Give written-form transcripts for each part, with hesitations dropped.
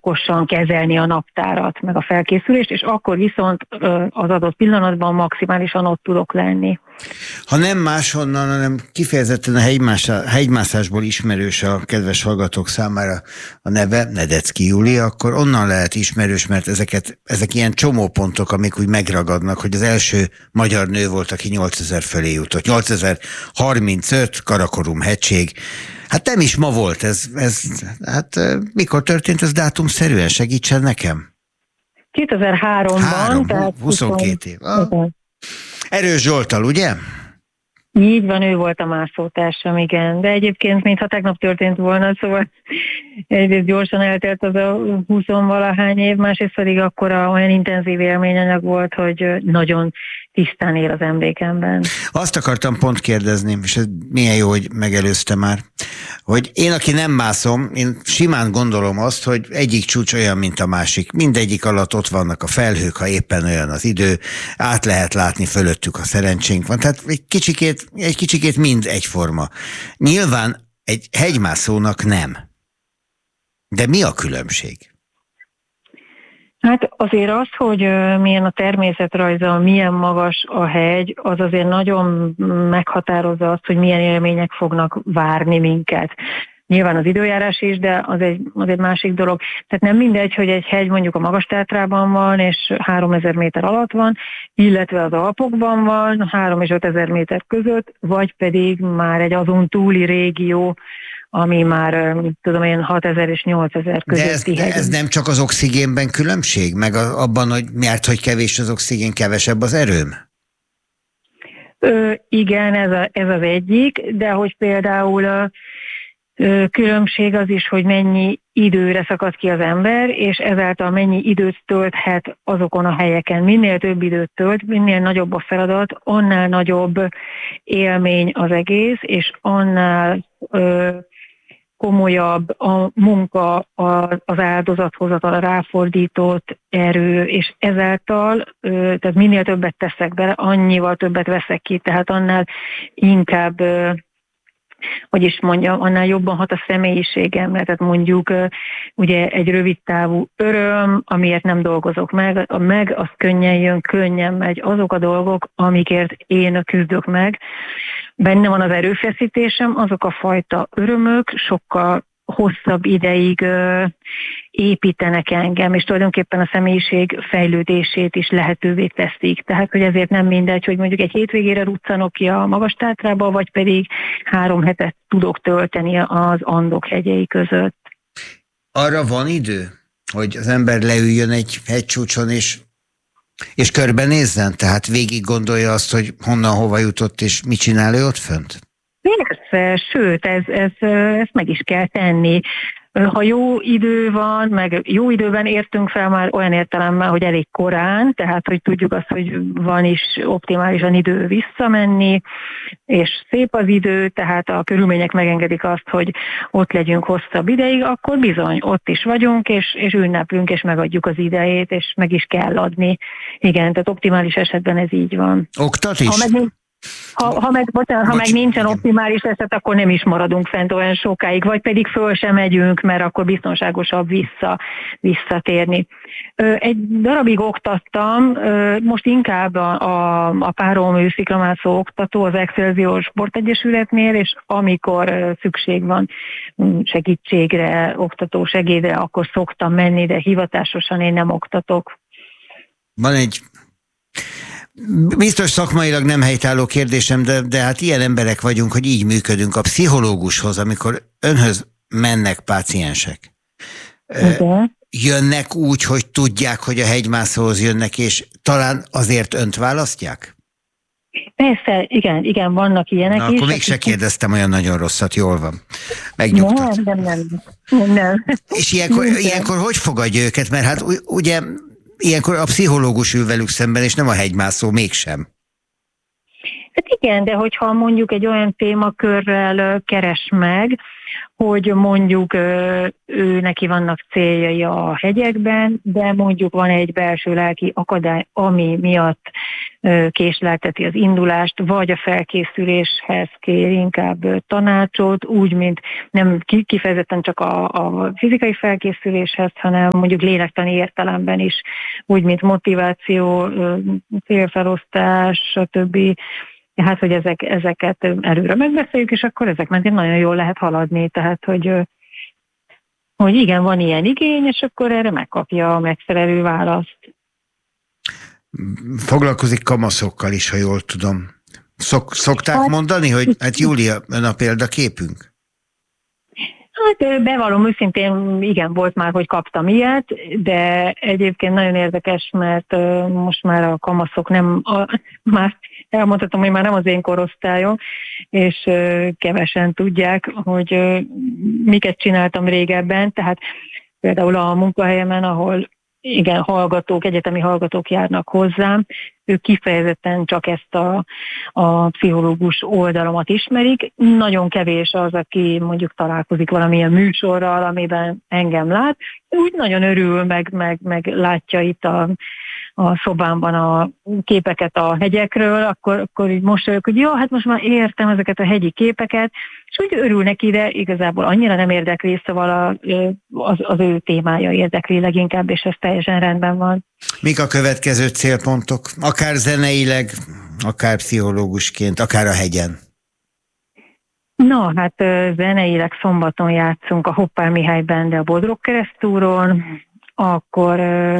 okosan kezelni a naptárat, meg a felkészülést, és akkor viszont az adott pillanatban maximálisan ott tudok lenni. Ha nem máshonnan, hanem kifejezetten a hegymászásból ismerős a kedves hallgatók számára a neve, Nedeczky Júlia, akkor onnan lehet ismerős, mert ezek ilyen csomópontok, amik úgy megragadnak, hogy az első magyar nő volt, aki 8000 fölé jutott. 8035, Karakorum hegység. Hát nem is ma volt mikor történt ez dátumszerűen? Segítsen nekem. 2003-ban. 22 év. Erős Zsolttal, ugye? Így van, ő volt a mászótársam, igen. De egyébként, mintha tegnap történt volna, szóval egyrészt gyorsan eltelt az a 20-valahány év, másrészt pedig akkora olyan intenzív élményanyag volt, hogy nagyon tisztán él az emlékemben. Azt akartam pont kérdezni, és ez milyen jó, hogy megelőzte már, hogy én, aki nem mászom, én simán gondolom azt, hogy egyik csúcs olyan, mint a másik. Mindegyik alatt ott vannak a felhők, ha éppen olyan az idő, át lehet látni fölöttük, a szerencsénk van. Tehát egy kicsikét mind egyforma. Nyilván egy hegymászónak nem. De mi a különbség? Hát azért az, hogy milyen a természetrajza, milyen magas a hegy, az azért nagyon meghatározza azt, hogy milyen élmények fognak várni minket. Nyilván az időjárás is, de az egy másik dolog. Tehát nem mindegy, hogy egy hegy mondjuk a Magas-Tátrában van, és 3000 méter alatt van, illetve az Alpokban van, 3 és 5000 méter között, vagy pedig már egy azon túli régió, ami már, tudom én, 6000 és 8000 közötti hegy. De ez nem csak az oxigénben különbség? Meg abban, hogy kevés az oxigén, kevesebb az erőm? Igen, ez az egyik, de hogy például különbség az is, hogy mennyi időre szakad ki az ember, és ezáltal mennyi időt tölthet azokon a helyeken. Minél több időt tölt, minél nagyobb a feladat, annál nagyobb élmény az egész, és annál komolyabb a munka, az áldozathozatal, a ráfordított erő, és ezáltal, tehát minél többet teszek bele, annyival többet veszek ki, tehát annál inkább, hogy is mondjam, annál jobban hat a személyiségemre, tehát mondjuk ugye egy rövid távú öröm, amiért nem dolgozok meg az könnyen jön, könnyen megy, azok a dolgok, amikért én küzdök meg, benne van az erőfeszítésem, azok a fajta örömök sokkal hosszabb ideig építenek engem, és tulajdonképpen a személyiség fejlődését is lehetővé teszik. Tehát, hogy ezért nem mindegy, hogy mondjuk egy hétvégére ruccanok ki a Magas-Tátrába, vagy pedig 3 hetet tudok tölteni az Andok hegyei között. Arra van idő, hogy az ember leüljön egy hegycsúcson, és körbenézzen? Tehát végig gondolja azt, hogy honnan, hova jutott, és mit csinál ő ott fönt? Persze, sőt, ezt meg is kell tenni. Ha jó idő van, meg jó időben értünk fel már olyan értelemmel, hogy elég korán, tehát hogy tudjuk azt, hogy van is optimálisan idő visszamenni, és szép az idő, tehát a körülmények megengedik azt, hogy ott legyünk hosszabb ideig, akkor bizony ott is vagyunk, és ünneplünk, és megadjuk az idejét, és meg is kell adni. Igen, tehát optimális esetben ez így van. Oktat is? Ha meg nincsen optimális eset, akkor nem is maradunk fent olyan sokáig, vagy pedig föl sem megyünk, mert akkor biztonságosabb visszatérni. Egy darabig oktattam, most inkább a párom ő sziklamászó oktató az Excelsior Sportegyesületnél, és amikor szükség van segítségre, oktató segédre, akkor szoktam menni, de hivatásosan én nem oktatok. Van egy biztos szakmailag nem helytálló kérdésem, de hát ilyen emberek vagyunk, hogy így működünk. A pszichológushoz, amikor önhöz mennek páciensek, jönnek úgy, hogy tudják, hogy a hegymászóhoz jönnek, és talán azért önt választják? Persze, igen, vannak ilyenek is. Akkor mégse kérdeztem olyan nagyon rosszat, jól van. Megnyugtat. Nem. És ilyenkor hogy fogadja őket? Mert hát ugye ilyenkor a pszichológus ül velük szemben, és nem a hegymászó, mégsem. Hát igen, de hogyha mondjuk egy olyan témakörrel keres meg, hogy mondjuk ő neki vannak céljai a hegyekben, de mondjuk van egy belső lelki akadály, ami miatt késlelteti az indulást, vagy a felkészüléshez kér inkább tanácsot, úgy, mint nem kifejezetten csak a fizikai felkészüléshez, hanem mondjuk lélektani értelemben is, úgy, mint motiváció, célfelosztás, stb. Hát, hogy ezeket előre megbeszéljük, és akkor ezek mentén nagyon jól lehet haladni. Tehát, hogy igen, van ilyen igény, és akkor erre megkapja a megfelelő választ. Foglalkozik kamaszokkal is, ha jól tudom. Szokták mondani, hogy hát Júlia, ön a példaképünk? Hát bevallom őszintén, igen, volt már, hogy kaptam ilyet, de egyébként nagyon érdekes, mert most már a kamaszok már elmondhatom, hogy már nem az én korosztályom, és kevesen tudják, hogy miket csináltam régebben, tehát például a munkahelyemen, ahol igen, egyetemi hallgatók járnak hozzám, ők kifejezetten csak ezt a pszichológus oldalamat ismerik. Nagyon kevés az, aki mondjuk találkozik valamilyen műsorral, amiben engem lát. Úgy nagyon örül, meg látja itt a szobámban a képeket a hegyekről, akkor így mosolyog, hogy jó, hát most már értem ezeket a hegyi képeket, és úgy örül neki, de igazából annyira nem érdekli, szóval az ő témája érdekli leginkább, és ez teljesen rendben van. Mik a következő célpontok? Akár zeneileg, akár pszichológusként, akár a hegyen? Na, hát zeneileg szombaton játszunk a Hoppár Mihály Bende a Bodrog Keresztúron, akkor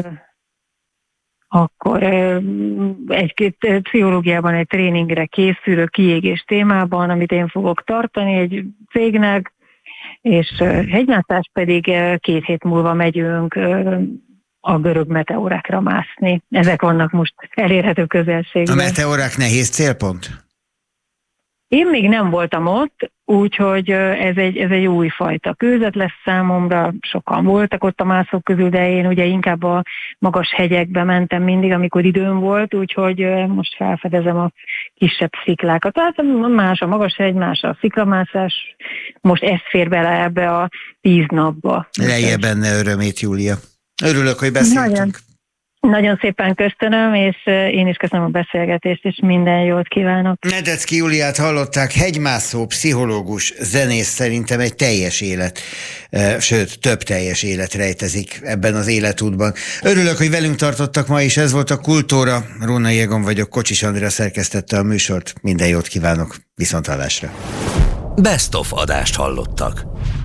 egy-két pszichológiában egy tréningre készülök kiégés témában, amit én fogok tartani egy cégnek, és hegymászás pedig 2 hét múlva megyünk a görög meteorákra mászni. Ezek vannak most elérhető közelségben. A meteorák nehéz célpont? Én még nem voltam ott, úgyhogy ez egy újfajta kőzet lesz számomra. Sokan voltak ott a mászók közül, de én ugye inkább a magas hegyekbe mentem mindig, amikor időm volt, úgyhogy most felfedezem a kisebb sziklákat. Tehát más a magas hegy, más a sziklamászás. Most ez fér bele ebbe a 10 napba. Lejje benne örömét, Júlia. Örülök, hogy beszéltünk. Nagyon szépen köszönöm, és én is köszönöm a beszélgetést, és minden jót kívánok. Nedecki Júliát hallották, hegymászó, pszichológus, zenész, szerintem egy teljes élet, sőt, több teljes élet rejtezik ebben az életútban. Örülök, hogy velünk tartottak ma is, ez volt a Kultóra. Rónai Egon vagyok, Kocsis Andrea szerkesztette a műsort. Minden jót kívánok, viszonthallásra. Best of adást hallottak.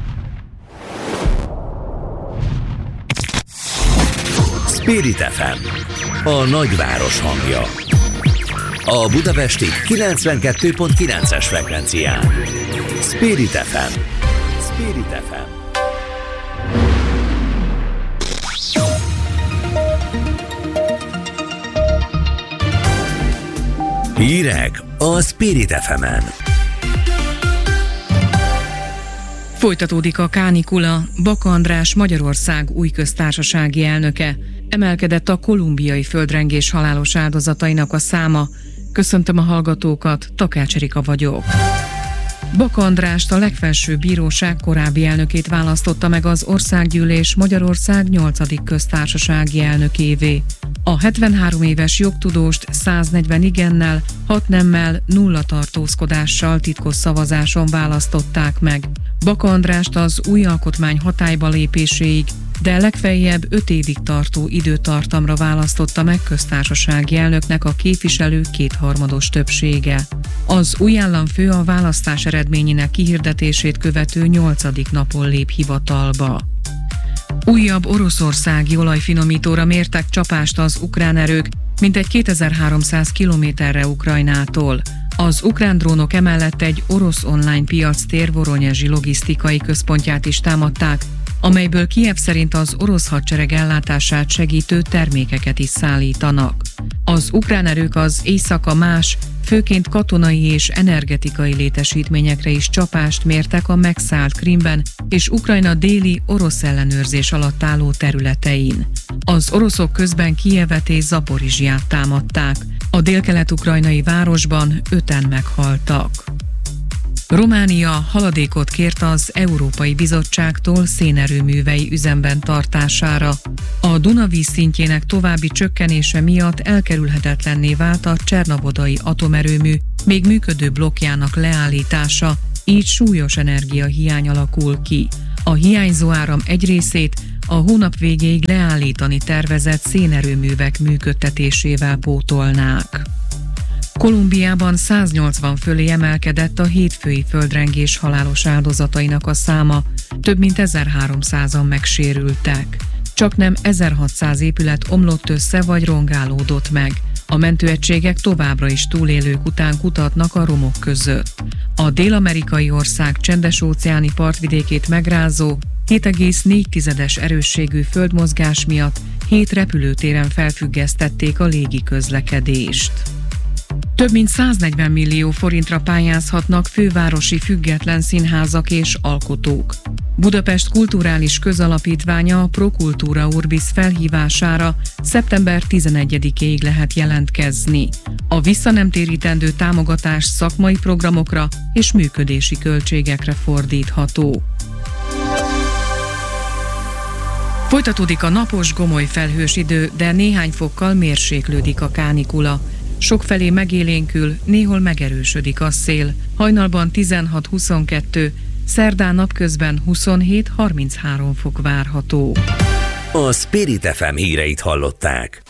Spirit FM, a nagyváros hangja. A budapesti 92.9-es frekvencián. Spirit FM. Spirit FM. Hírek a Spirit FM-en. Folytatódik a kánikula. Baka András Magyarország új köztársasági elnöke. Emelkedett a kolumbiai földrengés halálos áldozatainak a száma. Köszöntöm a hallgatókat, Takács Erika vagyok. Baka Andrást, a legfelsőbb bíróság korábbi elnökét választotta meg az Országgyűlés Magyarország 8. köztársasági elnökévé. A 73 éves jogtudóst 140 igennel, 6 nemmel, 0 tartózkodással titkos szavazáson választották meg. Baka Andrást az új alkotmány hatályba lépéséig, de legfeljebb 5 évig tartó időtartamra választotta meg köztársasági elnöknek a képviselők 2/3 többsége. Az új államfő a választás eredményének kihirdetését követő 8. napon lép hivatalba. Újabb oroszországi olajfinomítóra mértek csapást az ukrán erők, mintegy 2300 kilométerre Ukrajnától. Az ukrán drónok emellett egy orosz online piactér Voronyezsi logisztikai központját is támadták, amelyből Kijev szerint az orosz hadsereg ellátását segítő termékeket is szállítanak. Az ukrán erők az éjszaka más, főként katonai és energetikai létesítményekre is csapást mértek a megszállt Krimben és Ukrajna déli orosz ellenőrzés alatt álló területein. Az oroszok közben Kijevet és Zaporizsját támadták. A délkelet-ukrajnai városban 5-en meghaltak. Románia haladékot kért az Európai Bizottságtól szénerőművei üzemben tartására. A Duna víz szintjének további csökkenése miatt elkerülhetetlenné vált a Csernavodai atomerőmű még működő blokkjának leállítása, így súlyos energiahiány alakul ki. A hiányzó áram egy részét a hónap végéig leállítani tervezett szénerőművek működtetésével pótolnák. Kolumbiában 180 fölé emelkedett a hétfői földrengés halálos áldozatainak a száma, több mint 1300-an megsérültek. Csaknem 1600 épület omlott össze vagy rongálódott meg. A mentőegységek továbbra is túlélők után kutatnak a romok között. A dél-amerikai ország csendes-óceáni partvidékét megrázó 7,4-es erősségű földmozgás miatt 7 repülőtéren felfüggesztették a légi közlekedést. Több mint 140 millió forintra pályázhatnak fővárosi független színházak és alkotók. Budapest Kulturális Közalapítványa a Pro Cultura Urbis felhívására szeptember 11-éig lehet jelentkezni. A visszanemtérítendő támogatás szakmai programokra és működési költségekre fordítható. Folytatódik a napos, gomoly felhős idő, de néhány fokkal mérséklődik a kánikula. Sokfelé megélénkül, néhol megerősödik a szél. Hajnalban 16-22, szerdán napközben 27-33 fok várható. A Spirit FM híreit hallották.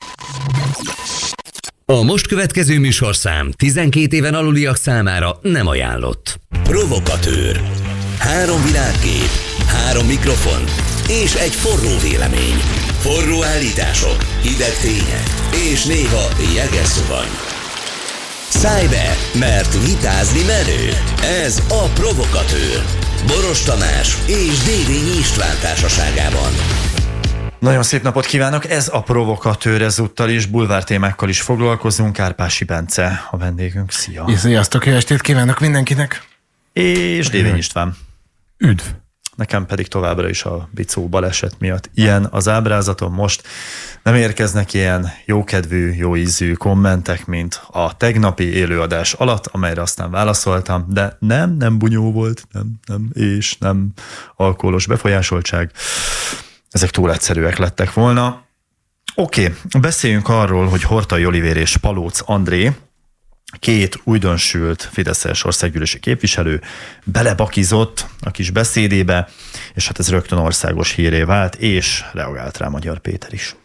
A most következő műsorszám 12 éven aluliak számára nem ajánlott. Provokatőr. 3 világkép, 3 mikrofon és egy forró vélemény. Forró állítások, hideg tények és néha jeges szuvany. Szállj be, mert vitázni menő. Ez a Provokatőr. Boros Tamás és Dévényi István társaságában. Nagyon szép napot kívánok, ez a Provokatőr, ezúttal is bulvártémákkal is foglalkozunk. Kárpási Bence a vendégünk, szia! Sziasztok, jó estét kívánok mindenkinek! És Dévényi István. Üdv! Nekem pedig továbbra is a Bicó baleset miatt ilyen az ábrázatom. Most nem érkeznek ilyen jókedvű, jó ízű kommentek, mint a tegnapi élőadás alatt, amelyre aztán válaszoltam, de nem bunyó volt, nem alkoholos befolyásoltság. Ezek túl egyszerűek lettek volna. Oké, beszéljünk arról, hogy Horthy Olivér és Palóc André, 2 újdonsült fideszes országgyűlési képviselő belebakizott a kis beszédébe, és hát ez rögtön országos hírré vált, és reagált rá Magyar Péter is.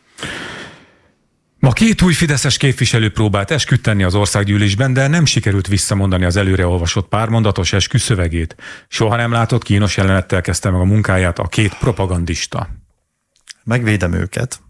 Ma 2 új fideszes képviselő próbált esküt tenni az országgyűlésben, de nem sikerült visszamondani az előre olvasott pármondatos eskü szövegét. Soha nem látott kínos jelenettel kezdte meg a munkáját a 2 propagandista. Megvédem őket.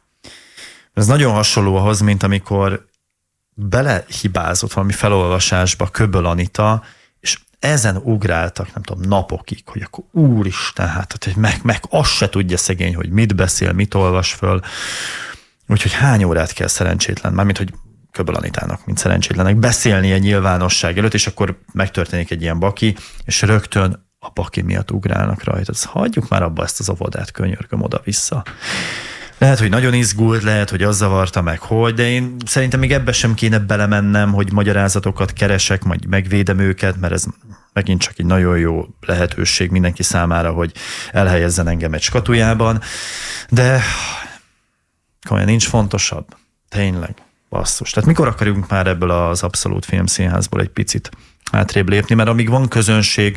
Ez nagyon hasonló ahhoz, mint amikor belehibázott valami felolvasásba Köböl Anita, és ezen ugráltak, nem tudom, napokig, hogy akkor úristen, hát meg azt se tudja szegény, hogy mit beszél, mit olvas föl. Úgyhogy hány órát kell szerencsétlen, mármint, hogy Köböl Anitának, mint szerencsétlenek, beszélnie nyilvánosság előtt, és akkor megtörténik egy ilyen baki, és rögtön a baki miatt ugrálnak rajta. Hagyjuk már abba ezt az óvodát, könyörgöm oda-vissza. Lehet, hogy nagyon izgult, lehet, hogy az zavarta meg, de én szerintem még ebbe sem kéne belemennem, hogy magyarázatokat keresek, majd megvédem őket, mert ez megint csak egy nagyon jó lehetőség mindenki számára, hogy elhelyezzen engem egy skatujában, de komolyan nincs fontosabb. Tényleg, basszus. Tehát mikor akarunk már ebből az Abszolút Filmszínházból egy picit hátrébb lépni, mert amíg van közönség,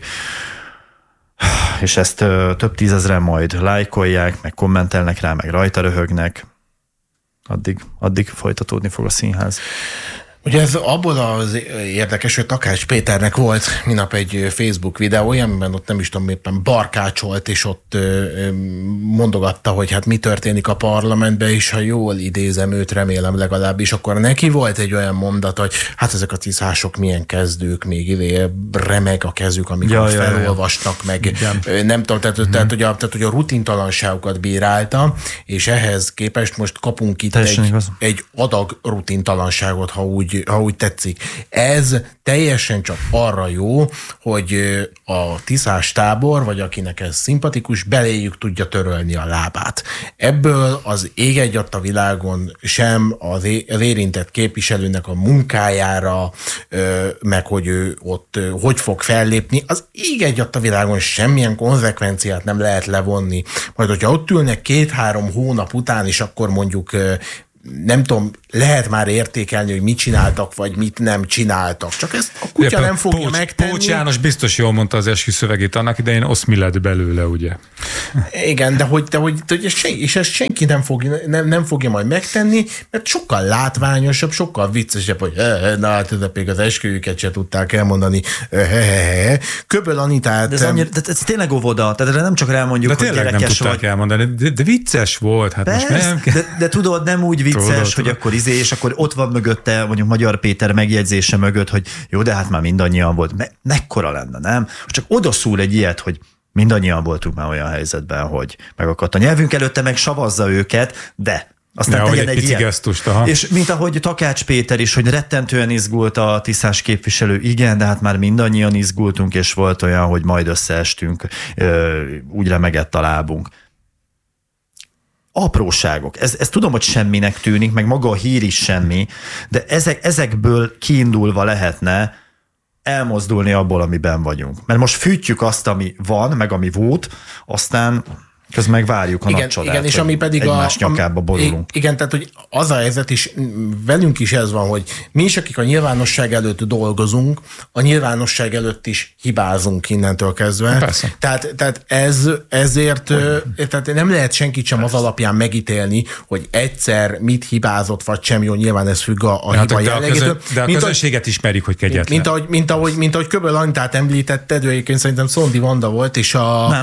és ezt több tízezren majd lájkolják, meg kommentelnek rá, meg rajta röhögnek, addig folytatódni fog a színház. Ugye ez abból az érdekes, hogy Takács Péternek volt minap egy Facebook videója, amiben ott nem is tudom, éppen barkácsolt, és ott mondogatta, hogy hát mi történik a parlamentben, és ha jól idézem őt, remélem legalábbis, akkor neki volt egy olyan mondat, hogy hát ezek a ciszások milyen kezdők, még remeg a kezük, amikor felolvasnak, meg nem tudom, tehát, hogy a rutintalanságokat bírálta, és ehhez képest most kapunk itt egy adag rutintalanságot, ha úgy úgy tetszik. Ez teljesen csak arra jó, hogy a tiszás tábor, vagy akinek ez szimpatikus, beléjük tudja törölni a lábát. Ebből az ég egyatt a világon sem az érintett képviselőnek a munkájára, meg hogy ő ott hogy fog fellépni, az ég egyatt a világon semmilyen konzekvenciát nem lehet levonni. Majd, hogyha ott ülnek 2-3 hónap után, és akkor mondjuk nem tudom, lehet már értékelni, hogy mit csináltak, vagy mit nem csináltak. Csak ezt a kutya nem fogja megtenni. Pócs János biztos jól mondta az esküszövegét, annak idején oszmi lett belőle, ugye? Igen, de és ezt senki nem fogja majd megtenni, mert sokkal látványosabb, sokkal viccesebb, hogy na hát még az esküjüket se tudták elmondani. Köböl Anitát... De ez tényleg óvoda, tehát nem csak rámondjuk, hogy gyerekes vagy. De tényleg nem tudták elmondani, de vicces volt. Hát most nem... de tudod, nem úgy vicces, hogy akkor és akkor ott van mögötte, mondjuk Magyar Péter megjegyzése mögött, hogy jó, de hát már mindannyian volt. Mekkora lenne, nem? Csak odaszúr egy ilyet, hogy mindannyian voltunk már olyan helyzetben, hogy megakadt a nyelvünk előtte, meg savazza őket, de aztán tegyen egy ilyen. Gesztust, és mint ahogy Takács Péter is, hogy rettentően izgult a tiszás képviselő, igen, de hát már mindannyian izgultunk, és volt olyan, hogy majd összeestünk, úgy remegett a lábunk. Apróságok. Ez tudom, hogy semminek tűnik, meg maga a hír is semmi, de ezekből kiindulva lehetne elmozdulni abból, amiben vagyunk. Mert most fűtjük azt, ami van, meg ami volt, aztán közben meg várjuk a nagy csodát. Igen, és ami pedig egymás nyakába borulunk. Igen, tehát hogy az a helyzet is, velünk is ez van, hogy mi is, akik a nyilvánosság előtt dolgozunk, a nyilvánosság előtt is hibázunk innentől kezdve. Persze. Tehát ezért tehát nem lehet senkit sem az alapján megítélni, hogy egyszer mit hibázott, vagy sem. Jó, nyilván ez függ a hiba jellegétől. De a közönséget ismerjük, hogy kegyetlen. Mint ahogy Köböl Anitát említetted, ő egyébként szerintem Szondi Vanda volt, és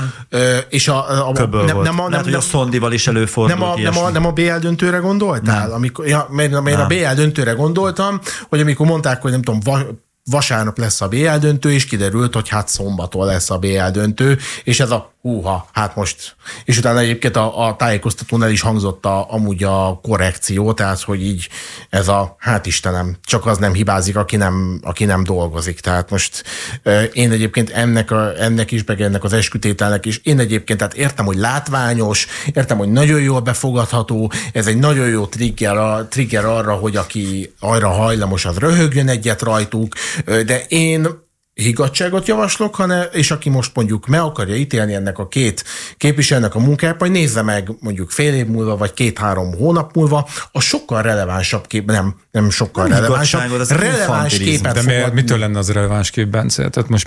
lehet, hogy a Szondival is előfordult nem a BL döntőre gondoltál? Mert a BL döntőre gondoltam, hogy amikor mondták, hogy nem tudom, vasárnap lesz a BL döntő, és kiderült, hogy hát szombaton lesz a BL döntő, és ez a hát most. És utána egyébként a tájékoztatón is hangzott amúgy a korrekció, tehát, hogy így ez hát Istenem, csak az nem hibázik, aki nem dolgozik. Tehát most én egyébként ennek is, meg ennek az eskütételnek is, én egyébként tehát értem, hogy látványos, értem, hogy nagyon jól befogadható, ez egy nagyon jó trigger arra, hogy aki arra hajlamos, az röhögjön egyet rajtuk, de én higgadtságot javaslok, és aki most mondjuk meg akarja ítélni ennek a két képviselőnek a munkáját, majd nézze meg mondjuk fél év múlva, vagy 2-3 hónap múlva, a sokkal relevánsabb kép, nem sokkal relevánsabb, releváns képet de mitől lenne az releváns kép, Bence? Tehát most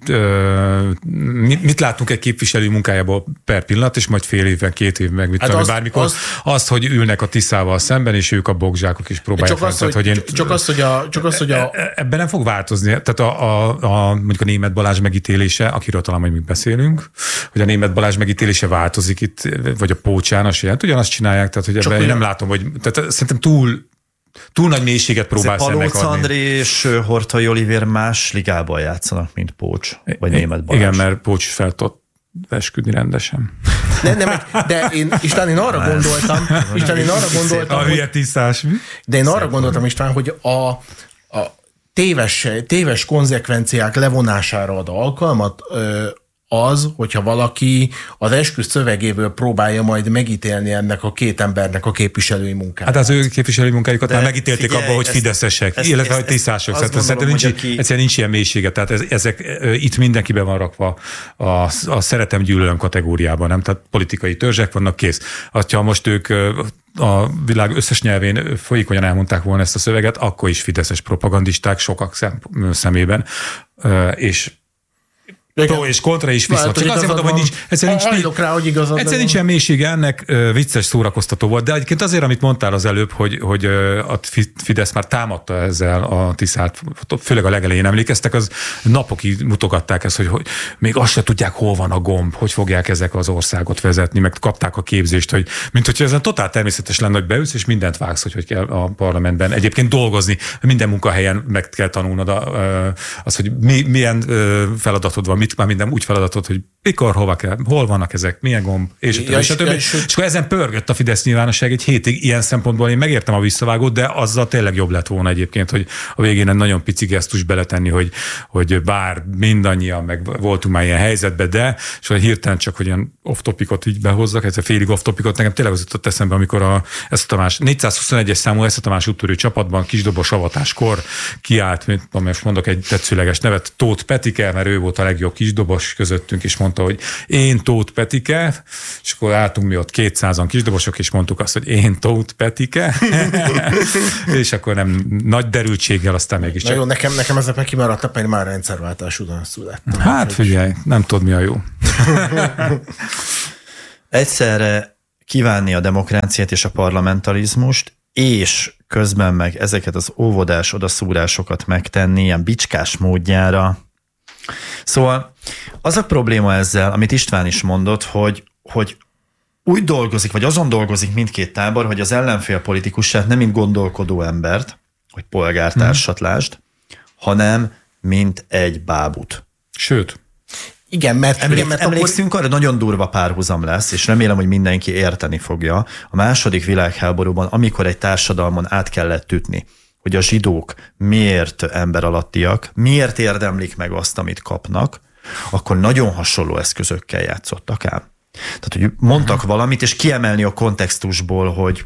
mit látunk egy képviselő munkájából per pillanat, és majd fél évben, 2 évben, hát bármikor? Azt, hogy ülnek a Tiszával szemben, és ők a bokzsákok is próbálják. Csak az, hogy ebben nem fog változni. Tehát mondjuk a Németh Balázs megítélése, akiről talán majd még beszélünk, hogy a Németh Balázs megítélése változik itt, vagy a Pócs János, hát ugyanazt csinálják, tehát hogy ebben én nem látom, hogy tehát szerintem túl nagy mélységet próbálsz ennek adni. Palóc André és Horthy Olivér más ligában játszanak, mint Pócs, vagy Németh Balázs. Igen, mert Pócs fel tudott esküdni rendesen. De én arra gondoltam, a hülye tisztás. De én arra gondoltam, István, hogy a téves konzekvenciák levonására ad alkalmat az, hogyha valaki az esküsz szövegéből próbálja majd megítélni ennek a két embernek a képviselői munkáját. Hát az ő képviselői munkájukat már megítélték abba, hogy fideszesek, illetve hogy tisztások. Szerintem nincs ilyen mélysége. Tehát itt mindenkiben van rakva a szeretem-gyűlölöm kategóriában, nem? Tehát politikai törzsek vannak, kész. Ha most ők a világ összes nyelvén folyékonyan elmondták volna ezt a szöveget, akkor is fideszes propagandisták sokak szemében. És pro és kontra is viszont. Csak azért mondom, hogy egyszerűen nincs ilyen mélysége ennek, vicces, szórakoztató volt. De egyébként azért, amit mondtál az előbb, hogy a Fidesz már támadta ezzel a Tiszát, főleg a legelején emlékeztek, az napokig mutogatták ezt, hogy még azt se tudják, hol van a gomb, hogy fogják ezek az országot vezetni, meg kapták a képzést, hogy mint hogyha ezen totál természetes lenne, hogy beülsz, és mindent vágsz, hogy kell a parlamentben egyébként dolgozni. Minden munkahelyen meg kell tanulnod az, hogy milyen feladatod van, mit már minden úgy feladatot, hogy mikor, hova kell, hol vannak ezek, milyen gomb, és a többi. És akkor ezen pörgött a Fidesz nyilvánosság egy hétig, ilyen szempontból én megértem a visszavágót, de azzal tényleg jobb lett volna egyébként, hogy a végén egy nagyon pici gesztus beletenni, hogy bár mindannyian meg voltunk már ilyen helyzetben, de és hirtelen csak, hogy ilyen off-topicot így behozzak, ez a félig off-topicot, nekem tényleg az jutott eszembe, amikor a Eszter Tamás 421-es számú Eszter Tamás úttörő csapatban kisdobos avatáskor kiállt, mint most mondok egy tetszőleges nevet, Tóth Petike, mert ő volt a legjobb kisdobos közöttünk, és mondta, hogy én Tóth Petike, és akkor álltunk mi ott 200-an kisdobosok, és mondtuk azt, hogy én Tóth Petike, és akkor nem nagy derültséggel, aztán mégis csak. Na jó, nekem ezek meg kimaradtak, mert már rendszerváltás után születtem. Hát figyelj, nem tudod, mi a jó. Egyszerre kívánni a demokráciát és a parlamentarizmust, és közben meg ezeket az óvodás odaszúrásokat megtenni ilyen bicskás módjára. Szóval az a probléma ezzel, amit István is mondott, hogy úgy dolgozik, vagy azon dolgozik mindkét tábor, hogy az ellenfél politikusát nem mint gondolkodó embert, vagy polgártársat lásd, hanem mint egy bábut. Sőt. Igen, mert emlékszünk arra, nagyon durva párhuzam lesz, és remélem, hogy mindenki érteni fogja. A második világháborúban, amikor egy társadalmon át kellett ütni, hogy a zsidók miért ember alattiak, miért érdemlik meg azt, amit kapnak, akkor nagyon hasonló eszközökkel játszottak ám. Tehát, hogy mondtak valamit, és kiemelni a kontextusból, hogy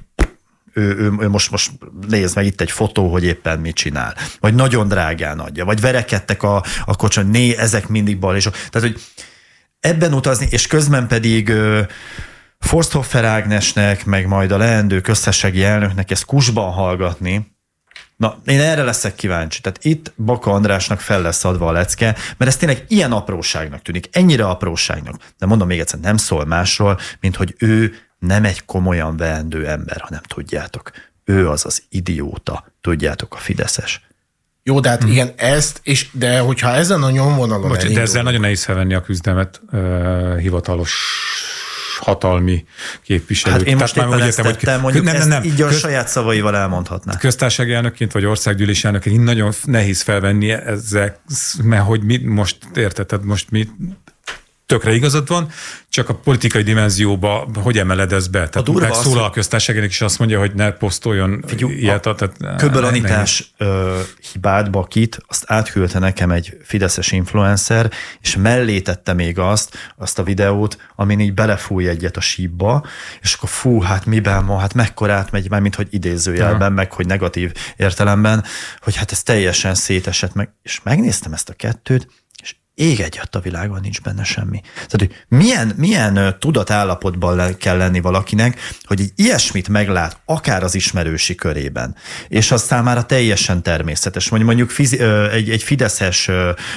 ő most nézd meg itt egy fotó, hogy éppen mit csinál. Vagy nagyon drágán adja. Vagy verekedtek a kocson, ezek mindig bal. És tehát, hogy ebben utazni, és közben pedig Forsthoffer Ágnesnek, meg majd a leendő köztársasági elnöknek ezt kusban hallgatni. Na, én erre leszek kíváncsi. Tehát itt Baka Andrásnak fel lesz adva a lecke, mert ez tényleg ilyen apróságnak tűnik, ennyire apróságnak. De mondom még egyszer, nem szól másról, mint hogy ő nem egy komolyan veendő ember, hanem tudjátok, ő az az idióta, tudjátok, a fideszes. Jó, de hát igen, de hogyha ezen a nyomvonalon de ezzel nagyon nehéz felvenni a küzdelmet hivatalos hatalmi képviselők. Hát én most éppen ezt tettem, mondjuk ezt így a saját szavaival elmondhatná. Köztársasági elnökként, vagy országgyűlési elnökként nagyon nehéz felvenni ezzel, mert hogy mi most érted, most mi tökre igazad van, csak a politikai dimenzióba hogy emeled ezt be? Tehát megszólal a köztársaságnak is azt mondja, hogy ne posztoljon ilyet. Köböl Anitás hibát, Bakit, azt átküldte nekem egy fideszes influencer, és mellé tette még azt a videót, amin így belefúj egyet a sípba, és akkor hát miben van, hát mekkorát megy, már mint hogy idézőjelben, meg hogy negatív értelemben, hogy hát ez teljesen szétesett meg, és megnéztem ezt a kettőt, ég egyet a világon, nincs benne semmi. Tehát, hogy milyen tudatállapotban kell lenni valakinek, hogy egy ilyesmit meglát, akár az ismerősi körében, és az számára teljesen természetes. Mondjuk egy fideszes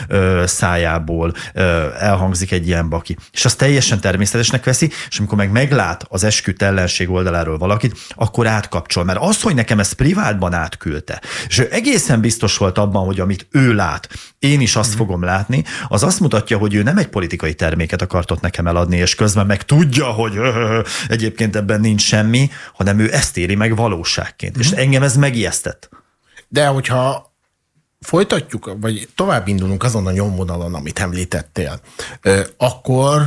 szájából elhangzik egy ilyen Baki, és az teljesen természetesnek veszi, és amikor meg meglát az esküdt ellenség oldaláról valakit, akkor átkapcsol. Mert az, hogy nekem ezt privátban átküldte, és ő egészen biztos volt abban, hogy amit ő lát, én is azt fogom látni, az azt mutatja, hogy ő nem egy politikai terméket akartott nekem eladni, és közben meg tudja, hogy egyébként ebben nincs semmi, hanem ő ezt éri meg valóságként. És engem ez megijesztett. De hogyha folytatjuk, vagy tovább indulunk azon a nyomvonalon, amit említettél, akkor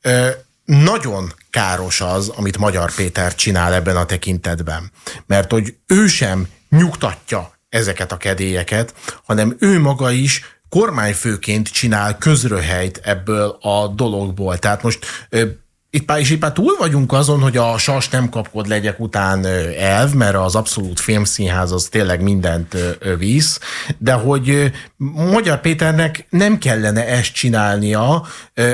nagyon káros az, amit Magyar Péter csinál ebben a tekintetben. Mert hogy ő sem nyugtatja ezeket a kedélyeket, hanem ő maga is kormányfőként csinál közröhelyt ebből a dologból. Tehát most itt már túl vagyunk azon, hogy a sas nem kapkod legyek után elv, mert az Abszolút Filmszínház az tényleg mindent visz, de hogy Magyar Péternek nem kellene ezt csinálnia,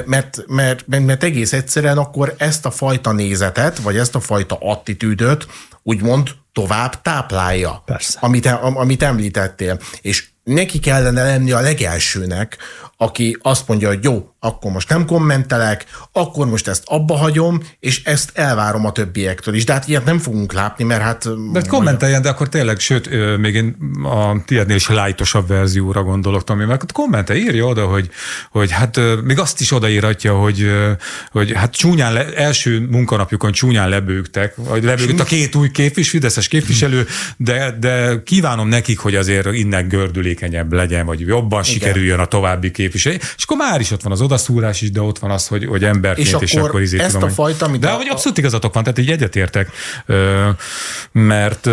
mert egész egyszerűen akkor ezt a fajta nézetet, vagy ezt a fajta attitűdöt úgymond tovább táplálja. Persze. Amit említettél. És neki kellene lenni a legelsőnek, aki azt mondja, hogy jó, akkor most nem kommentelek, akkor most ezt abba hagyom, és ezt elvárom a többiektől is. De hát ilyet nem fogunk látni, mert hát... De kommenteljen, de akkor tényleg, sőt, még én a tiédnél is lájtosabb verzióra gondolok, Tomi, mert kommentelj, írja oda, hogy hát még azt is odaíratja, hogy hát csúnyán, első munkanapjukon csúnyán lebőgtek, vagy lebőgött a két új fideszes képviselő, de kívánom nekik, hogy azért innen gördülékenyebb legyen, vagy jobban sikerüljön a további képviselő. És akkor már is ott van az odaszúrás is, de ott van az, hogy emberként, és akkor ezt a fajta, amit de hogy abszolút igazatok van, tehát így egyetértek, mert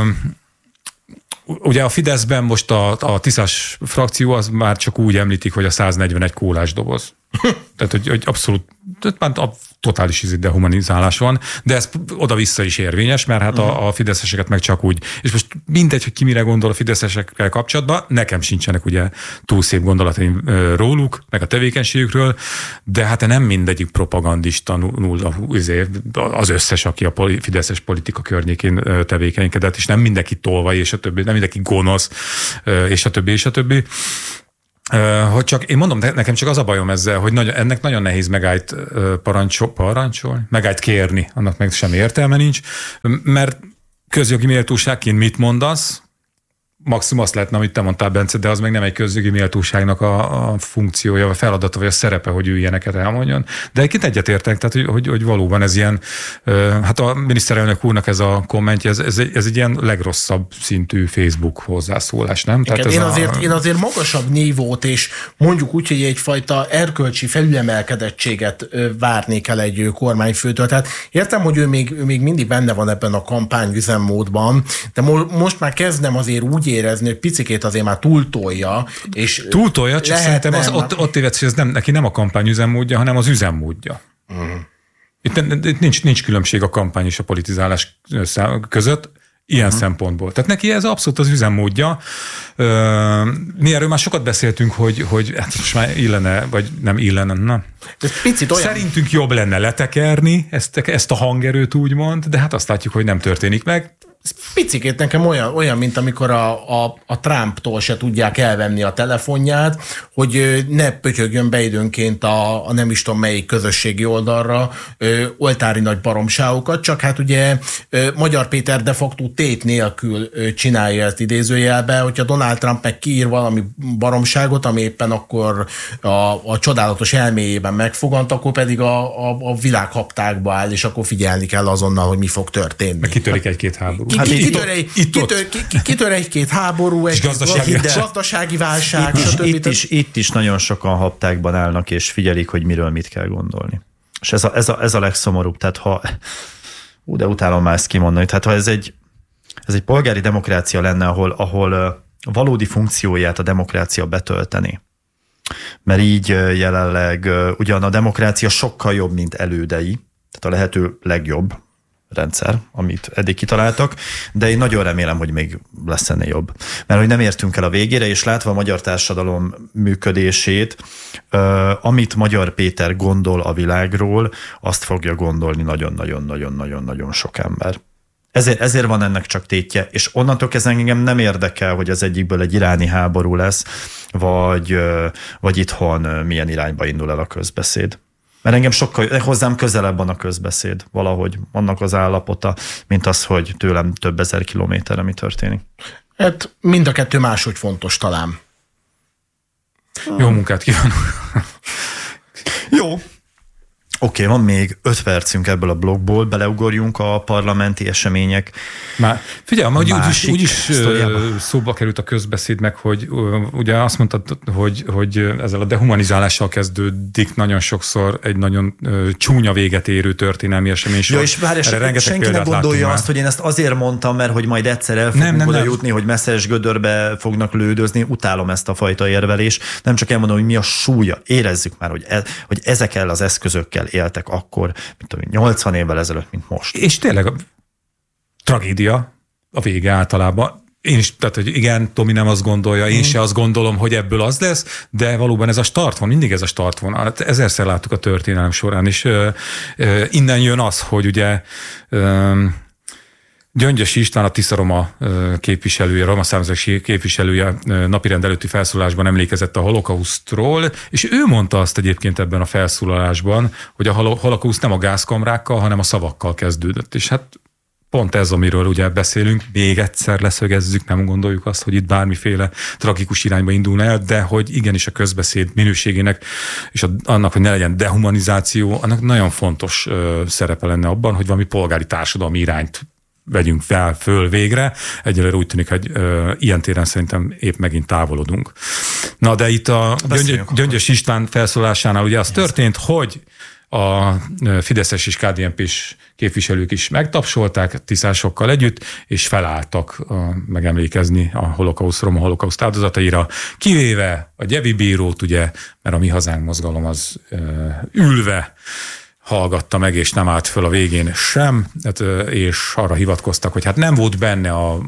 ugye a Fideszben most a Tiszás frakció az már csak úgy említik, hogy a 141 kólás doboz. Tehát, hogy abszolút, totális dehumanizálás van, de ez oda-vissza is érvényes, mert hát a fideszeseket meg csak úgy. És most mindegy, hogy ki mire gondol a fideszesekkel kapcsolatban, nekem sincsenek ugye túl szép gondolataim róluk, meg a tevékenységükről, de hát nem mindegyik propagandista nulla az összes, aki a fideszes politika környékén tevékenykedett, és nem mindenki tolvaj, és a többi, nem mindenki gonosz, és a többi, és a többi. Hogy csak, én mondom, nekem csak az a bajom ezzel, hogy ennek nagyon nehéz megállt parancsolni, megállt kérni, annak meg semmi értelme nincs, mert közjogi méltóságként mit mondasz, maximum azt lehetne, amit te mondtál, Bence, de az meg nem egy közjogi méltóságnak a funkciója, a feladata, vagy a szerepe, hogy ő ilyeneket elmondjon. De egyébként egyetértek, tehát hogy valóban ez ilyen, hát a miniszterelnök úrnak ez a kommentje, ez egy ilyen legrosszabb szintű Facebook hozzászólás, nem? Tehát én azért magasabb nívót, és mondjuk úgy, hogy egyfajta erkölcsi felülemelkedettséget várnék el egy kormányfőtől. Tehát értem, hogy ő még mindig benne van ebben a kampányüzemmódban, de most már kezdem azért úgy érezni, hogy picikét azért már túltolja. És túltolja, csak szerintem ott tévedsz, hogy ez neki nem a kampány üzemmódja, hanem az üzemmódja. Itt nincs különbség a kampány és a politizálás között, ilyen szempontból. Tehát neki ez abszolút az üzemmódja. Mi erről már sokat beszéltünk, hogy hát most már illene, vagy nem illene, na. Picit olyan. Szerintünk jobb lenne letekerni ezt a hangerőt úgymond, de hát azt látjuk, hogy nem történik meg. Picikét nekem olyan, mint amikor a Trumptól se tudják elvenni a telefonját, hogy ne pötyögjön be időnként a nem is tudom melyik közösségi oldalra oltári nagy baromságokat, csak hát ugye Magyar Péter de facto tét nélkül csinálja ezt idézőjelbe, hogyha Donald Trump meg kiír valami baromságot, ami éppen akkor a csodálatos elméjében megfogant, akkor pedig a világhaptákba áll, és akkor figyelni kell azonnal, hogy mi fog történni. Meg kitörik egy-két háború. Kitör egy-két háború, egy gazdasági válság, itt is nagyon sokan haptákban állnak, és figyelik, hogy miről mit kell gondolni. És ez a legszomorúbb. Tehát de utálom már ezt kimondani. Tehát ha ez egy polgári demokrácia lenne, ahol a valódi funkcióját a demokrácia betölteni. Mert így jelenleg ugyan a demokrácia sokkal jobb, mint elődei, tehát a lehető legjobb rendszer, amit eddig kitaláltak, de én nagyon remélem, hogy még lesz ennél jobb. Mert hogy nem értünk el a végére, és látva a magyar társadalom működését, amit Magyar Péter gondol a világról, azt fogja gondolni nagyon-nagyon-nagyon-nagyon-nagyon sok ember. Ezért van ennek csak tétje, és onnantól kezdve engem nem érdekel, hogy az egyikből egy iráni háború lesz, vagy itthon milyen irányba indul el a közbeszéd. Mert engem hozzám közelebb van a közbeszéd valahogy, annak az állapota, mint az, hogy tőlem több ezer kilométerre mi történik. Hát mind a kettő máshogy fontos talán. Jó munkát kívánok! Jó. Oké, van még 5 percünk ebből a blogból, beleugorjunk a parlamenti események. Már figyelj, úgyis szóba került a közbeszéd meg, hogy ugye azt mondtad, hogy ezzel a dehumanizálással kezdődik nagyon sokszor egy nagyon csúnya véget érő történelmi esemény. Ja, és várj, senki ne gondolja azt, hogy én ezt azért mondtam, mert hogy majd egyszer el fogunk oda jutni, hogy messzes gödörbe fognak lődözni. Utálom ezt a fajta érvelést. Nem csak elmondom, hogy mi a súlya. Érezzük már, hogy ezekkel az eszközökkel éltek akkor, mint 80 évvel ezelőtt, mint most. És tényleg a tragédia a vége általában. Én is, tehát, hogy igen, Tomi nem azt gondolja, én se azt gondolom, hogy ebből az lesz, de valóban ez a start van, mindig ez a start van. Hát ezerszer láttuk a történelem során, és innen jön az, hogy ugye Gyöngyös István, a Tisza-Roma képviselője, roma származású képviselője napirend előtti felszólalásban emlékezett a holokausztról, és ő mondta azt egyébként ebben a felszólalásban, hogy a holokauszt nem a gázkamrákkal, hanem a szavakkal kezdődött. És hát pont ez, amiről ugye beszélünk, még egyszer leszögezzük, nem gondoljuk azt, hogy itt bármiféle tragikus irányba indulna el, de hogy igenis a közbeszéd minőségének, és annak, hogy ne legyen dehumanizáció, annak nagyon fontos szerepe lenne abban, hogy valami polgári társadalmi irányt vegyünk föl végre. Egyelőre úgy tűnik, hogy ilyen téren szerintem épp megint távolodunk. Na, de itt a Gyöngyös István felszólásánál ugye az történt, hogy a fideszes és KDNP-s képviselők is megtapsolták tiszásokkal együtt, és felálltak megemlékezni a roma holokauszt áldozataira, kivéve a Gyevi bírót, ugye, mert a Mi Hazánk mozgalom az ülve hallgatta meg, és nem állt föl a végén sem, és arra hivatkoztak, hogy hát nem volt benne a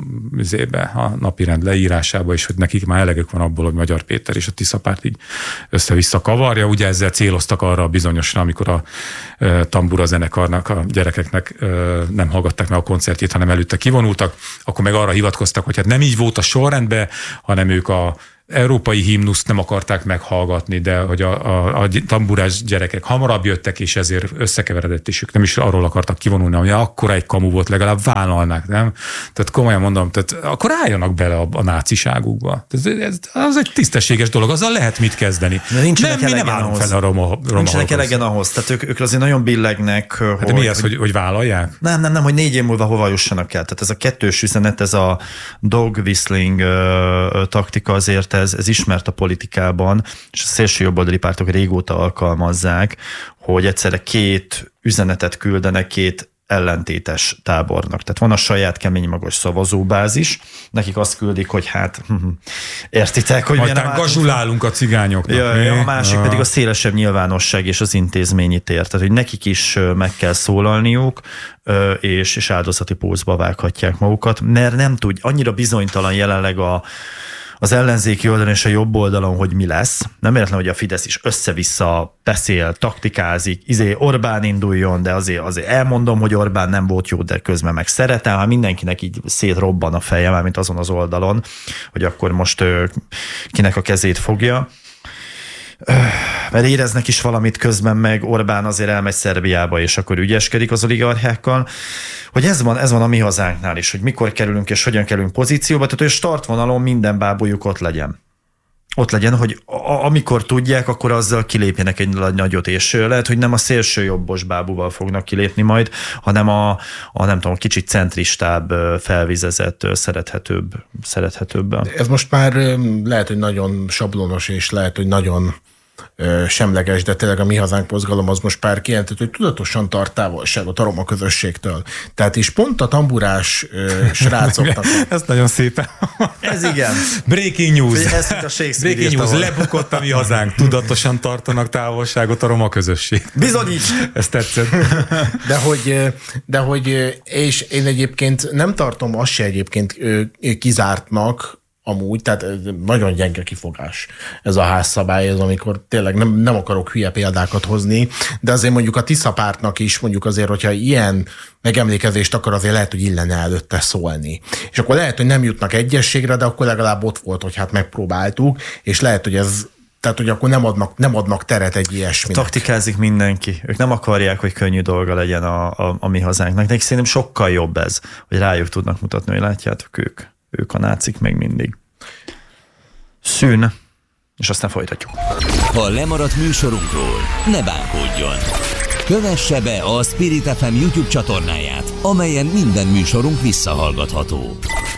napirend leírásába, és hogy nekik már elegük van abból, hogy Magyar Péter és a Tisza Párt így össze-vissza kavarja. Ugye ezzel céloztak arra bizonyosra, amikor a tambura zenekarnak, a gyerekeknek nem hallgatták meg a koncertjét, hanem előtte kivonultak, akkor meg arra hivatkoztak, hogy hát nem így volt a sorrendben, hanem ők a európai himnuszt nem akarták meghallgatni, de hogy a tamburás gyerekek hamarabb jöttek, és ezért összekeveredett, és ők nem is arról akartak kivonulni, hogy akkora egy kamu volt, legalább vállalnák, nem? Tehát komolyan mondom, tehát akkor álljanak bele a náciságukba. Az egy tisztességes dolog, azzal lehet mit kezdeni. Mi nem állunk fel a roma nincsenek elegen ahhoz, tehát ők azért nagyon billegnek. Hát hogy, mi az, hogy vállalják? Nem, hogy 4 év múlva hova jussanak el. Tehát ez a kettős üzenet, ez a dog whistling taktika azért ez ismert a politikában, és a szélső jobboldali pártok régóta alkalmazzák, hogy egyszerre 2 üzenetet küldenek 2 ellentétes tábornak. Tehát van a saját kemény magos szavazóbázis, nekik azt küldik, hogy hát értitek, hogy milyen gazsulálunk a cigányoknak. A másik pedig a szélesebb nyilvánosság és az intézményi tér. Tehát, hogy nekik is meg kell szólalniuk, és áldozati pózba vághatják magukat, mert nem tud, annyira bizonytalan jelenleg az ellenzéki oldalon és a jobb oldalon, hogy mi lesz. Nem véletlen, hogy a Fidesz is össze-vissza beszél, taktikázik, Orbán induljon, de azért elmondom, hogy Orbán nem volt jó, de közben meg szeretem, hát mindenkinek így szétrobban a feje, mármint azon az oldalon, hogy akkor most kinek a kezét fogja. Mert éreznek is valamit közben, meg Orbán azért elmegy Szerbiába, és akkor ügyeskedik az oligarchákkal, hogy ez van a Mi Hazánknál is, hogy mikor kerülünk és hogyan kerülünk pozícióba, tehát hogy a startvonalon minden bábújuk ott legyen. Ott legyen, hogy amikor tudják, akkor azzal kilépjenek egy nagyot, és lehet, hogy nem a szélső jobbos bábúval fognak kilépni majd, hanem a nem tudom, kicsit centristább, felvizezett, szerethetőbb. Ez most már lehet, hogy nagyon sablonos, és lehet, hogy nagyon semleges, de tényleg a Mi Hazánk mozgalom az most pár kijelentett, hogy tudatosan tart távolságot a roma közösségtől. Tehát is pont a tamburás srácoknak. Ez nagyon szépen. Ez igen. Breaking news. Breaking news. Lebukott a Mi Hazánk. Tudatosan tartanak távolságot a roma közösség. Bizonyíts! Ez tetszett. De hogy és én egyébként nem tartom azt se egyébként kizártnak, amúgy, tehát nagyon gyenge kifogás ez a házszabály, ez amikor tényleg nem akarok hülye példákat hozni, de azért mondjuk a Tisza Pártnak is mondjuk azért, hogyha ilyen megemlékezést akar, azért lehet, hogy illene előtte szólni. És akkor lehet, hogy nem jutnak egyességre, de akkor legalább ott volt, hogy hát megpróbáltuk, és lehet, hogy ez tehát, hogy akkor nem adnak teret egy ilyesminek. Taktikázik mindenki. Ők nem akarják, hogy könnyű dolga legyen a Mi Hazánknak. Nekik szerintem sokkal jobb ez, hogy rájuk tudnak mutatni, hogy látjátok, ők a nácik még mindig. Szűn, és aztán folytatjuk. Ha lemaradt műsorunkról, ne bánkódjon. Kövesse be a Spirit FM YouTube csatornáját, amelyen minden műsorunk visszahallgatható.